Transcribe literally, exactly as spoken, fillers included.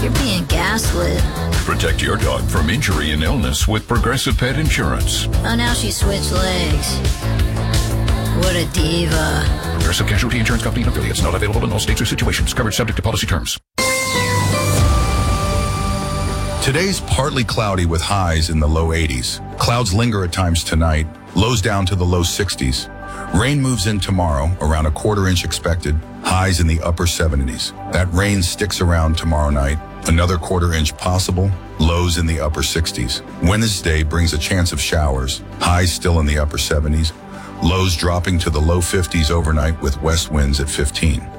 You're being gaslit. Protect your dog from injury and illness with Progressive Pet Insurance. Oh, now she switched legs. What a diva. Progressive Casualty Insurance Company and affiliates. Not available in all states or situations. Coverage subject to policy terms. Today's partly cloudy with highs in the low eighties. Clouds linger at times tonight, lows down to the low sixties. Rain moves in tomorrow, around a quarter inch expected, highs in the upper seventies. That rain sticks around tomorrow night, another quarter inch possible, lows in the upper sixties. Wednesday brings a chance of showers, highs still in the upper seventies, lows dropping to the low fifties overnight with west winds at fifteen.